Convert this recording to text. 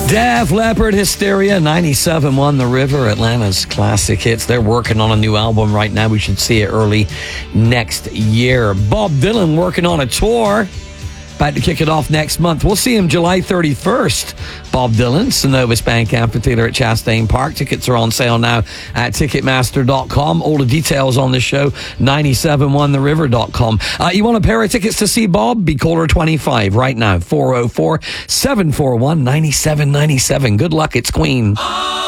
Def Leppard, Hysteria, 97.1 The River, Atlanta's classic hits. They're working on a new album right now. We should see it early next year. Bob Dylan working on a tour. About to kick it off next month. We'll see him July 31st. Bob Dylan, Synovus Bank Amphitheater at Chastain Park. Tickets are on sale now at Ticketmaster.com. All the details on the show, 971theriver.com. You want a pair of tickets to see Bob? Be caller 25 right now, 404-741-9797. Good luck, it's Queen.